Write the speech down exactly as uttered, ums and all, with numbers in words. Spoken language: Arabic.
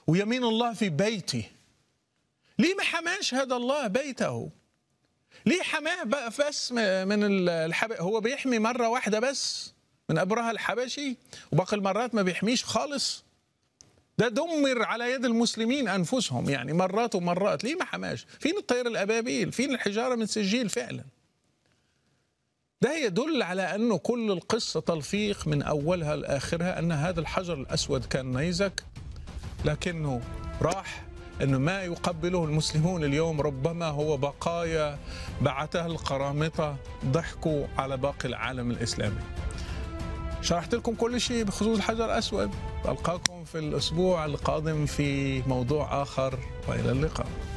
ويمين الله في بيتي. ليه ما حماش هذا الله بيته؟ ليه حماه بقى بس من الحب... هو بيحمي مرة واحدة بس من أبرهة الحبشي وباقي المرات ما بيحميش خالص؟ ده دمر على يد المسلمين أنفسهم يعني مرات ومرات. ليه ما حماش؟ فين الطير الأبابيل؟ فين الحجارة من سجيل فعلا؟ ده يدل على أنه كل القصة تلفيق من أولها لآخرها، أن هذا الحجر الأسود كان نيزك لكنه راح. أنه ما يقبله المسلمون اليوم ربما هو بقايا بعثها القرامطة ضحكوا على باقي العالم الإسلامي. شرحت لكم كل شيء بخصوص الحجر الأسود. ألقاكم في الأسبوع القادم في موضوع آخر، وإلى اللقاء.